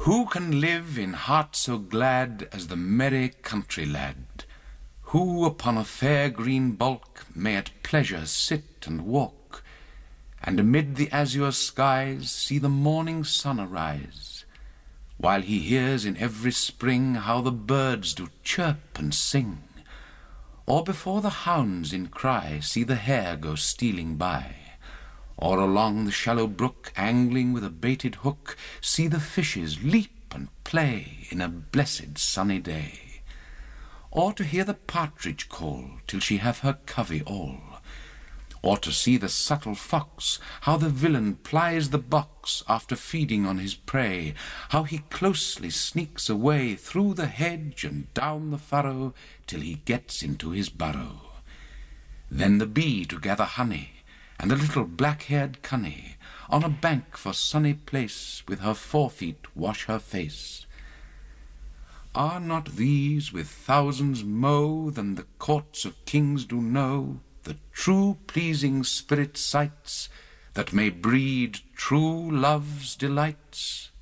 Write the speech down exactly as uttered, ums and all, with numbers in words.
Who can live in heart so glad as the merry country lad, who upon a fair green bulk may at pleasure sit and walk, and amid the azure skies see the morning sun arise, while he hears in every spring how the birds do chirp and sing, or before the hounds in cry see the hare go stealing by, or along the shallow brook, angling with a baited hook, see the fishes leap and play in a blessed sunny day, or to hear the partridge call till she have her covey all, or to see the subtle fox, how the villain plies the box after feeding on his prey, how he closely sneaks away through the hedge and down the furrow till he gets into his burrow. Then the bee to gather honey, and the little black-haired cunny, on a bank for sunny place, with her forefeet wash her face. Are not these with thousands mo than the courts of kings do know, the true pleasing spirit sights that may breed true love's delights?